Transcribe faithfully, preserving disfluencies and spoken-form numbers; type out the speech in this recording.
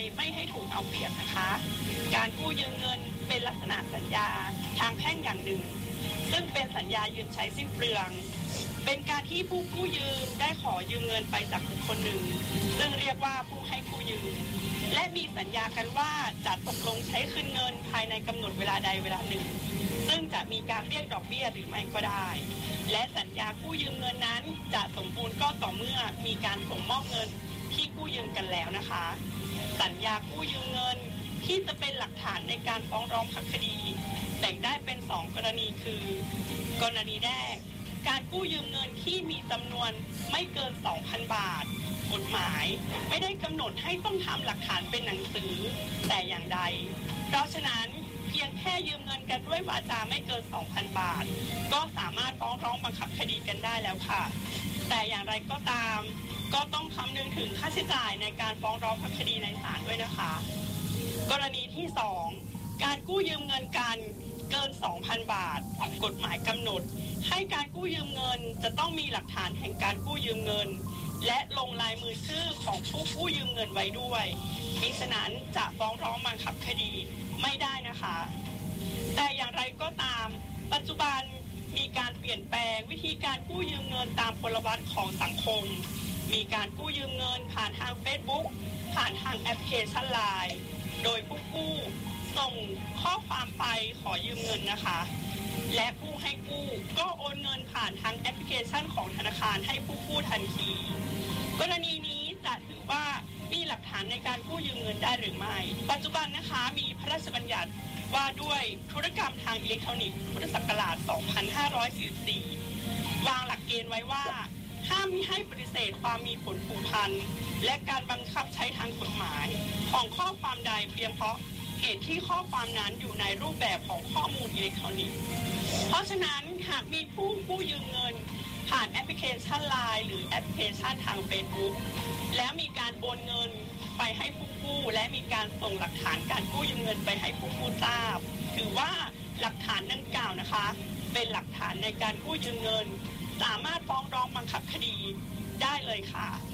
ไม่ให้ถูกเอาเปรียบนะคะการกู้ยืมเงินเป็นลักษณะสัญญาทางแพ่งอย่างหนึ่งซึ่งเป็นสัญญายืมใช้สิ้นเปลืองเป็นการที่ผู้กู้ยืมได้ขอยืมเงินไปจากบุคคลหนึ่งซึ่งเรียกว่าผู้ให้กู้ยืมและมีสัญญากันว่าจะตกลงใช้คืนเงินภายในกำหนดเวลาใดเวลาหนึ่งซึ่งจะมีการเรียกดอกเบี้ยหรือไม่ก็ได้และสัญญากู้ยืมเงินนั้นจะสมบูรณ์ก็ต่อเมื่อมีการส่งมอบเงินที่กู้ยืมกันแล้วนะคะสัญญากู้ยืมเงินที่จะเป็นหลักฐานในการฟ้องร้องคดีแบ่งได้เป็นสองกรณีคือกรณีแรกการกู้ยืมเงินที่มีจำนวนไม่เกิน สองพัน บาทกฎหมายไม่ได้กำหนดให้ต้องทำหลักฐานเป็นหนังสือแต่อย่างใดเพราะฉะนั้นเพียงแค่ยืมเงินกันด้วยวาจาไม่เกิน สองพัน บาทก็สามารถฟ้องร้องบังคับคดีกันได้แล้วค่ะแต่อย่างไรก็ตามก็ต้องคำนึงถึงค่าใช้จ่ายในการฟ้องร้องคดีในศาลด้วยนะคะกรณีที่สองการกู้ยืมเงินกันเกิน สองพัน บาทกฎหมายกำหนดให้การกู้ยืมเงินจะต้องมีหลักฐานแห่งการกู้ยืมเงินและลงลายมือชื่อของผู้กู้ยืมเงินไว้ด้วยมิฉะนั้นจะฟ้องร้องบังคับคดีไม่ได้นะคะแต่อย่างไรก็ตามปัจจุบันมีการเปลี่ยนแปลงวิธีการกู้ยืมเงินตามพลวัตของสังคมมีการกู้ยืมเงินผ่านทาง Facebook ผ่านทางแอปพลิเคชัน ไลน์ โดยผู้กู้ส่งข้อความไปขอยืมเงินนะคะและผู้ให้กู้ก็โอนเงินผ่านทางแอปพลิเคชันของธนาคารให้ผู้กู้ทันทีกรณีนี้จะถือว่ามีหลักฐานในการกู้ยืมเงินได้หรือไม่ปัจจุบันนะคะมีพระราชบัญญัติว่าด้วยธุรกรรมทางอิเล็กทรอนิกส์พุทธศักราช สองพันห้าร้อยสี่สิบสี่ วางหลักเกณฑ์ไว้ว่าห้ามมิให้ปฏิเสธความมีผลผูกพันและการบังคับใช้ทางกฎหมายของข้อความใดเพียงเพราะเหตุที่ข้อความนั้นอยู่ในรูปแบบของข้อมูลอิเล็กทรอนิกส์เพราะฉะนั้นหากมีผู้กู้ยืมเงินผ่านแอปพลิเคชัน ไลน์ หรือแอปพลิเคชันทาง Facebook แล้วมีการโอนเงินไปให้ผู้กู้และมีการส่งหลักฐานการกู้ยืมเงินไปให้ผู้กู้ทราบถือว่าหลักฐานดังกล่าวนะคะเป็นหลักฐานในการกู้ยืมเงินสามารถฟ้องร้องบังคับคดีได้เลยค่ะ